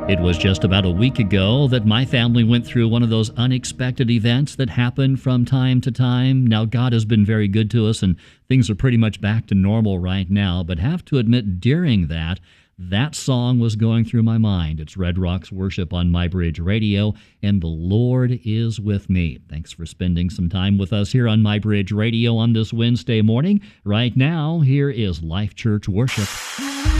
It was just about a week ago that my family went through one of those unexpected events that happen from time to time. Now, God has been very good to us, and things are pretty much back to normal right now. But have to admit, during that song was going through my mind. It's Red Rocks Worship on My Bridge Radio, and the Lord is with me. Thanks for spending some time with us here on My Bridge Radio on this Wednesday morning. Right now, here is Life Church Worship.